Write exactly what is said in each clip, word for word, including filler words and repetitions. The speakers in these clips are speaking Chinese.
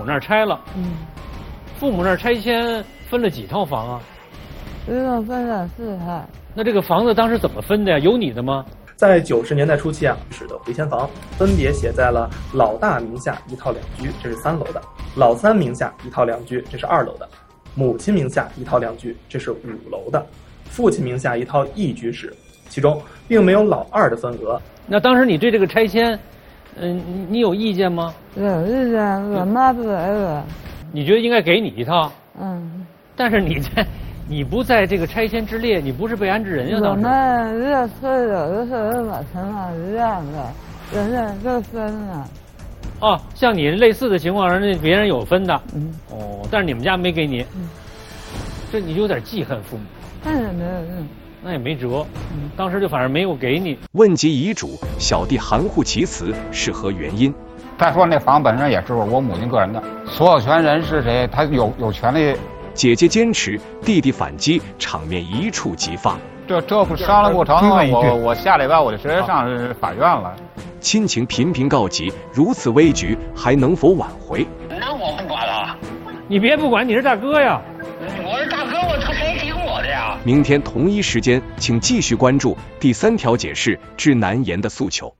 那儿拆了。 嗯。 父母那儿拆迁分了几套房啊？ 一共分了四套。 那这个房子当时怎么分的呀？有你的吗？ 在九十年代初期啊，使的回迁房分别写在了老大名下一套两居，这是三楼的；老三名下一套两居，这是二楼的；母亲名下一套两居，这是五楼的；父亲名下一套一居室，其中并没有老二的份额。 那当时你对这个拆迁，嗯、呃，你有意见吗？ 有意见，我妈不给我。 你觉得应该给你一套？ 嗯。 但是你在。你不在这个拆迁之列，你不是被安置人呀？ 我们这是有的是跟我情况一样的，人家都分了。 哦，像你类似的情况，人家别人有分的。 嗯。 哦，但是你们家没给你。 嗯。 这你就有点记恨父母。 但是没有用。 那也没辙。嗯。当时就反正没有给你。 问及遗嘱，小弟含糊其辞，是何原因？ 他说那房本身也是我母亲个人的，所有权人是谁？他有有权利。 姐姐坚持，弟弟反击，场面一触即发。 这这不商量不成了，我我下礼拜我就直接上法院了。 亲情频频告急，如此危局还能否挽回？ 那我不管了， 你别不管，你是大哥呀。 我是大哥，我他谁听我的呀？ 明天同一时间，请继续关注第三条解释之难言的诉求。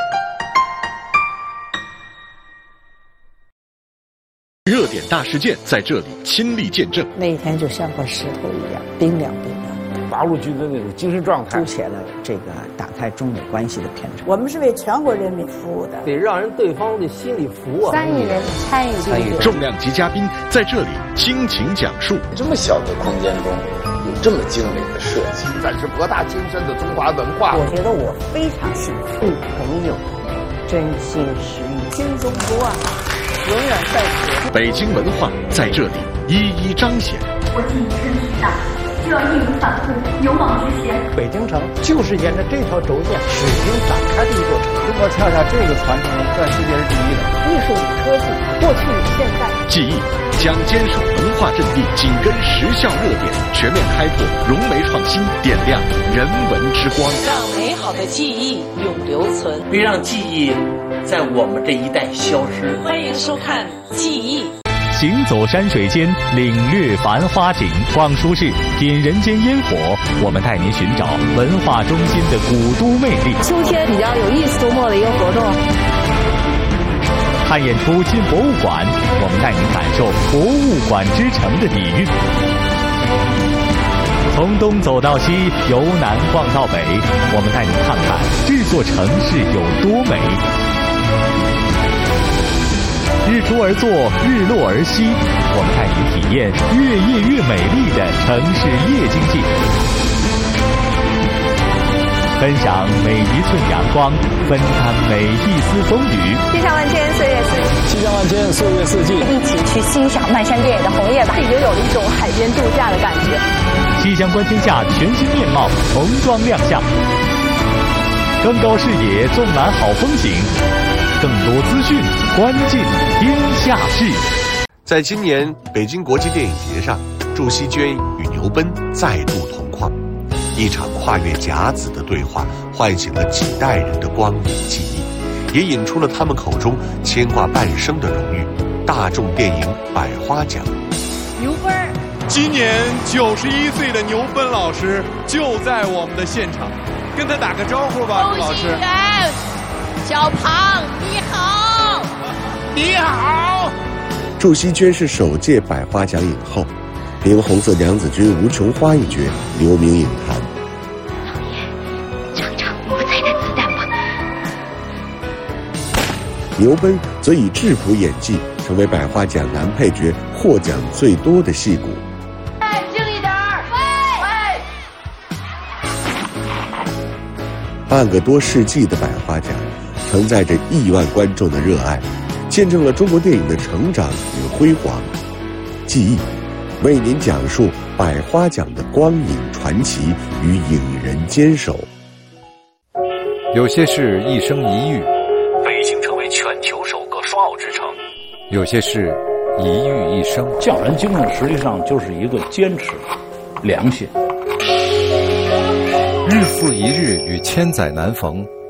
热点大事件在这里亲历见证， 那一天就像块石头一样冰凉冰凉。 八路军的那种精神状态， 凸显了这个打开中美关系的偏差。 我们是为全国人民服务的， 得让人对方的心里服啊。 三亿人参与参与， 重量级嘉宾在这里倾情讲述。 这么小的空间中，有这么精美的设计， 展示博大精深的中华文化。 我觉得我非常幸福，朋友真心实意， 精忠不忘。永远在此。 北京文化在这里一一彰显。 我既已身体大，就要义无反顾，勇往直前。 北京城就是沿着这条轴线始终展开的一座城。中国恰恰这个传承在世界是第一的。 艺术与科技，过去与现在。 记忆将坚守文化阵地，紧跟时效热点，全面开拓融媒创新，点亮人文之光， 让美好的记忆永留存， 别让记忆在我们这一代消失。 欢迎收看《记忆》。 行走山水间，领略繁花景。逛书市，品人间烟火。我们带您寻找文化中心的古都魅力。 秋天比较有意思周末的一个活动。 看演出进博物馆，我们带您感受博物馆之城的底蕴。从东走到西，由南逛到北，我们带您看看这座城市有多美。日出而作，日落而息，我们带您体验越夜越美丽的城市夜经济，分享每一寸阳光，分担每一丝风雨。 气象万千，岁月四季。 气象万千，岁月四季。 一起去欣赏漫山遍野的红叶吧，已经有了一种海边度假的感觉。 气象观天下全新面貌重装亮相，更高视野，纵览好风景。更多资讯，关进天下事。 在今年北京国际电影节上，祝希娟与牛奔再度同框，一场跨越甲子的对话，唤醒了几代人的光影记忆，也引出了他们口中牵挂半生的荣誉——大众电影百花奖。 牛奔，今年九十一岁的牛奔老师就在我们的现场，跟他打个招呼吧，老师。 小庞，你好， 你好。 祝希娟是首届百花奖影后，凭《红色娘子军》吴琼花一角留名影坛。 老爷，尝尝五彩的子弹吧。 牛奔则以质朴演技成为百花奖男配角获奖最多的戏骨。 哎，静一点儿，喂喂。 半个多世纪的百花奖承载着亿万观众的热爱，见证了中国电影的成长与辉煌。记忆为您讲述百花奖的光影传奇与影人坚守。 有些事一生一遇， 北京成为全球首个双奥之城； 有些事一遇一生。 匠人精神实际上就是一个坚持、良心。 日复一日与千载难逢，